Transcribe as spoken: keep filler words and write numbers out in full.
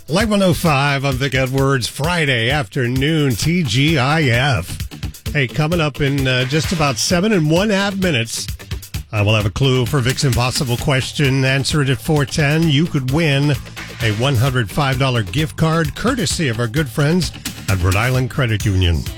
Like one oh five on Vic Edwards, Friday afternoon, T G I F. Hey, coming up in uh, just about seven and one half minutes, I will have a clue for Vic's Impossible Question. Answer it at four ten. You could win a one hundred five dollars gift card courtesy of our good friends at Rhode Island Credit Union.